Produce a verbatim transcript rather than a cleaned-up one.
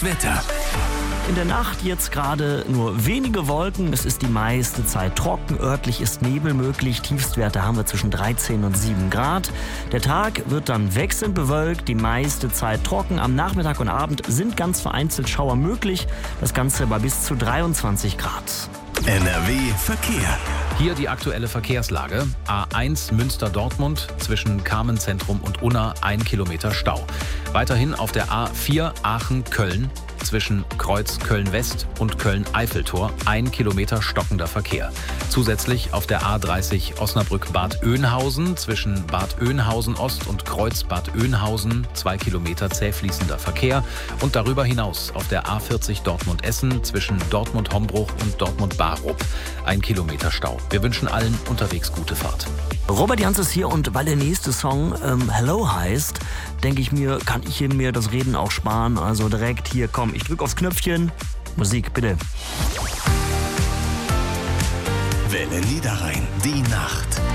Wetter. In der Nacht jetzt gerade nur wenige Wolken. Es ist die meiste Zeit trocken. Örtlich ist Nebel möglich. Tiefstwerte haben wir zwischen dreizehn und sieben Grad. Der Tag wird dann wechselnd bewölkt. Die meiste Zeit trocken. Am Nachmittag und Abend sind ganz vereinzelt Schauer möglich. Das Ganze bei bis zu dreiundzwanzig Grad. N R W Verkehr. Hier die aktuelle Verkehrslage. A eins Münster-Dortmund zwischen Carmenzentrum und Unna ein Kilometer Stau. Weiterhin auf der A vier Aachen-Köln zwischen Kreuz Köln-West und Köln-Eiffeltor ein Kilometer stockender Verkehr. Zusätzlich auf der A dreißig Osnabrück-Bad Oeynhausen zwischen Bad Oeynhausen-Ost und Kreuz Bad Oeynhausen zwei Kilometer zäh fließender Verkehr. Und darüber hinaus auf der A vierzig Dortmund-Essen zwischen Dortmund-Hombruch und Dortmund-Barup ein Kilometer Stau. Wir wünschen allen unterwegs gute Fahrt. Robert Jans ist hier und weil der nächste Song ähm, Hello heißt, denke ich mir, kann ich mir das Reden auch sparen. Also direkt hier, komm, ich drücke aufs Knöpfchen. Musik, bitte. Welle Niederrhein, die Nacht.